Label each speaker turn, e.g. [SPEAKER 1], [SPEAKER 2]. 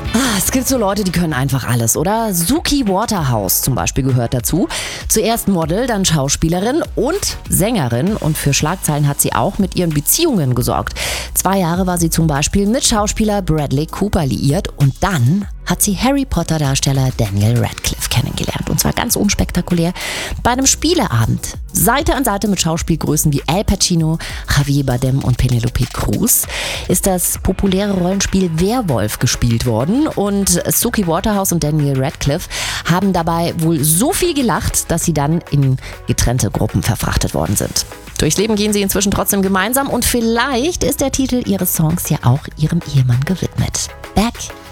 [SPEAKER 1] Es gibt so Leute, die können einfach alles, oder? Suki Waterhouse zum Beispiel gehört dazu. Zuerst Model, dann Schauspielerin und Sängerin. Und für Schlagzeilen hat sie auch mit ihren Beziehungen gesorgt. 2 Jahre war sie zum Beispiel mit Schauspieler Bradley Cooper liiert. Und dann hat sie Harry Potter-Darsteller Daniel Radcliffe kennengelernt. Und zwar ganz unspektakulär bei einem Spieleabend. Seite an Seite mit Schauspielgrößen wie Al Pacino, Javier Bardem und Penelope Cruz ist das populäre Rollenspiel Werwolf gespielt worden. Und Suki Waterhouse und Daniel Radcliffe haben dabei wohl so viel gelacht, dass sie dann in getrennte Gruppen verfrachtet worden sind. Durchs Leben gehen sie inzwischen trotzdem gemeinsam und vielleicht ist der Titel ihres Songs ja auch ihrem Ehemann gewidmet. Back